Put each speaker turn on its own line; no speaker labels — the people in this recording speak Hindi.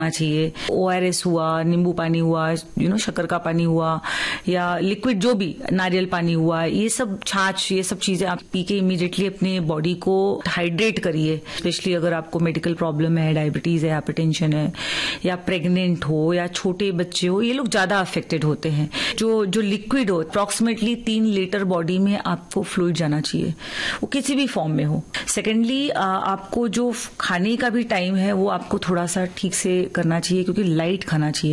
चाहिए। ORS हुआ, नींबू पानी हुआ, शक्कर का पानी हुआ, या लिक्विड जो भी, नारियल पानी हुआ, ये सब, छाछ, ये सब चीजें आप पी के इमीडिएटली अपने बॉडी को हाइड्रेट करिए। स्पेशली अगर आपको मेडिकल प्रॉब्लम है, डायबिटीज है, हाइपरटेंशन है, या प्रेग्नेंट हो, या छोटे बच्चे हो, ये लोग ज्यादा अफेक्टेड होते हैं। जो लिक्विड हो, अप्रॉक्सीमेटली 3 लीटर बॉडी में आपको फ्लूइड जाना चाहिए, वो किसी भी फॉर्म में हो। सेकेंडली, आपको जो खाने का भी टाइम है वो आपको थोड़ा सा ठीक से करना चाहिए, क्योंकि लाइट खाना चाहिए।